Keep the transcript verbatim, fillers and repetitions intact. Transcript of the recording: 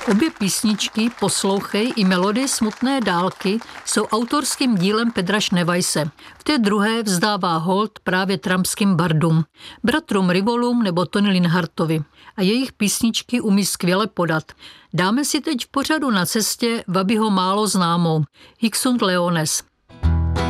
Obě písničky Poslouchej i Melodie smutné dálky jsou autorským dílem Pedra Schnewise. V té druhé vzdává hold právě trampským bardům, bratrům Rivolům nebo Tony Linhartovi. A jejich písničky umí skvěle podat. Dáme si teď v pořadu Na cestě Wabiho málo známou Hic sunt Leones.